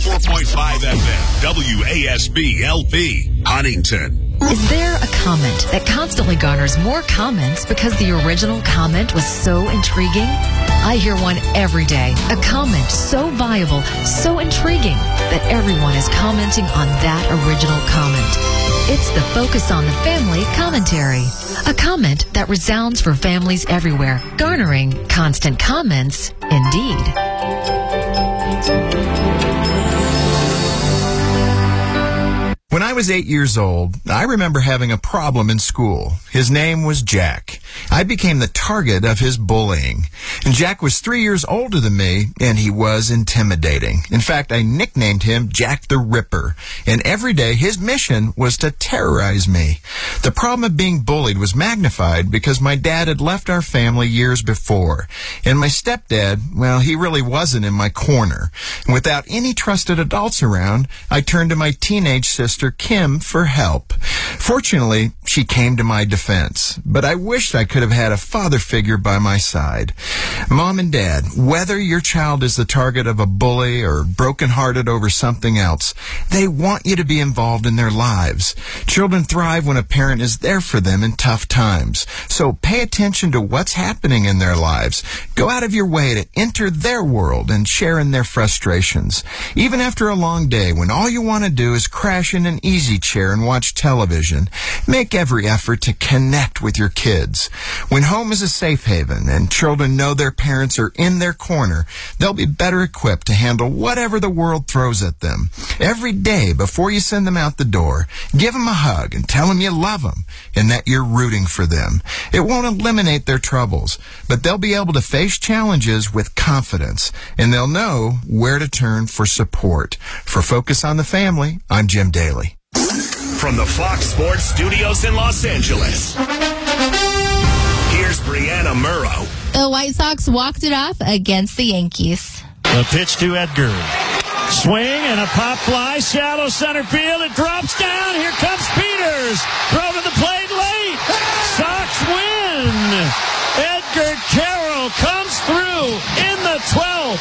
104.5 FM, WASB LP, Huntington. Is there a comment that constantly garners more comments because the original comment was so intriguing? I hear one every day. A comment so viable, so intriguing, that everyone is commenting on that original comment. It's the Focus on the Family commentary. A comment that resounds for families everywhere, garnering constant comments indeed. When I was 8 years old, I remember having a problem in school. His name was Jack. I became the target of his bullying. And Jack was 3 years older than me, and he was intimidating. In fact, I nicknamed him Jack the Ripper. And every day, his mission was to terrorize me. The problem of being bullied was magnified because my dad had left our family years before. And my stepdad, well, he really wasn't in my corner. And without any trusted adults around, I turned to my teenage sister, Kim, for help. Fortunately, she came to my defense, but I wished I could have had a father figure by my side. Mom and Dad, whether your child is the target of a bully or brokenhearted over something else, they want you to be involved in their lives. Children thrive when a parent is there for them in tough times. So pay attention to what's happening in their lives. Go out of your way to enter their world and share in their frustrations. Even after a long day, when all you want to do is crash in an easy chair and watch television, make every effort to connect with your kids. When home is a safe haven and children know their parents are in their corner, they'll be better equipped to handle whatever the world throws at them. Every day before you send them out the door, give them a hug and tell them you love them and that you're rooting for them. It won't eliminate their troubles, but they'll be able to face challenges with confidence, and they'll know where to turn for support. For Focus on the Family, I'm Jim Daly. From the Fox Sports Studios in Los Angeles, here's Brianna Murrow. The White Sox walked it off against the Yankees. The pitch to Edgar. Swing and a pop fly, shallow center field. It drops down. Here comes Peters. Throw to the plate late. Sox win. Edgar Carroll comes through in the 12th.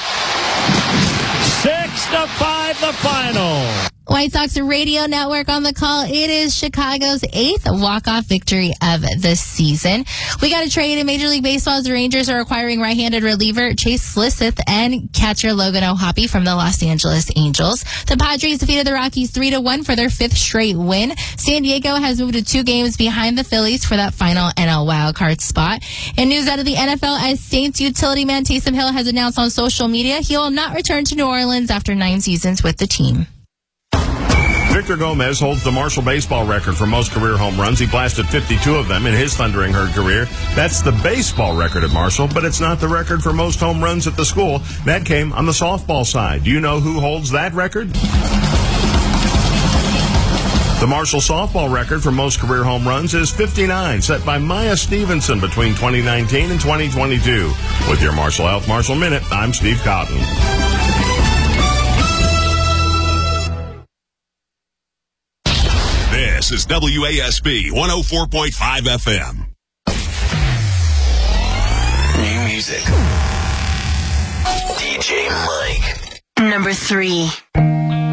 6-5 the final. White Sox Radio Network on the call. It is Chicago's 8th walk-off victory of the season. We got a trade in Major League Baseball as the Rangers are acquiring right-handed reliever Chase Slisseth and catcher Logan O'Hoppe from the Los Angeles Angels. The Padres defeated the Rockies 3-1 for their 5th straight win. San Diego has moved to 2 games behind the Phillies for that final NL wildcard spot. And news out of the NFL as Saints utility man Taysom Hill has announced on social media he will not return to New Orleans after 9 seasons with the team. Victor Gomez holds the Marshall baseball record for most career home runs. He blasted 52 of them in his Thundering Herd career. That's the baseball record at Marshall, but it's not the record for most home runs at the school. That came on the softball side. Do you know who holds that record? The Marshall softball record for most career home runs is 59, set by Maya Stevenson between 2019 and 2022. With your Marshall Health Marshall Minute, I'm Steve Cotton. This is WASB 104.5 FM. New music. DJ Mike. Number 3.